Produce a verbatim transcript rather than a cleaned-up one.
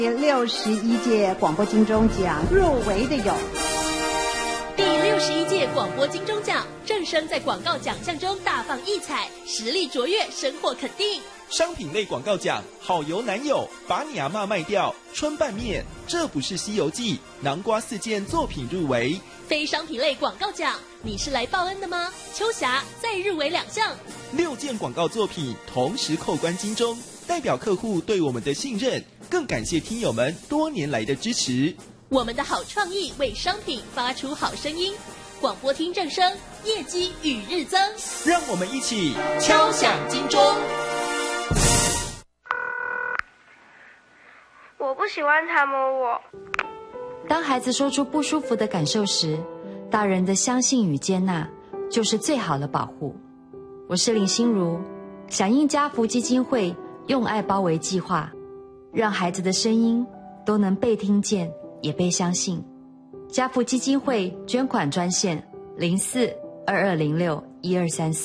第六十一届广播金钟奖入围的有第六十一届广播金钟奖，正声在广告奖项中大放异彩，实力卓越，深获肯定。 商品类广告奖，好油男友，把你阿嬷卖掉，春拌面，这不是西游记，南瓜四件作品入围。 非商品类广告奖，你是来报恩的吗？秋霞再入围两项， 六件广告作品同时扣关金钟，代表客户对我们的信任，更感谢听友们多年来的支持。 我们的好创意为商品发出好声音，广播听正声，业绩与日增。 让我们一起敲响金钟。 我不喜欢他摸我。 当孩子说出不舒服的感受时，大人的相信与接纳就是最好的保护。我是林心如，响应家福基金会用爱包围计划，让孩子的声音都能被听见也被相信。家福基金会捐款专线零四二二零六一二三四。